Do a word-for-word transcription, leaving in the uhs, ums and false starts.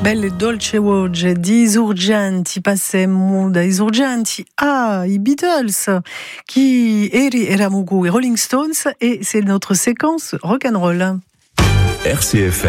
Belle dolce voce di Esurgenti, passemmo da Esurgenti ai Beatles, qui eri eramugu et Rolling Stones, et c'est notre séquence rock'n'roll. R C F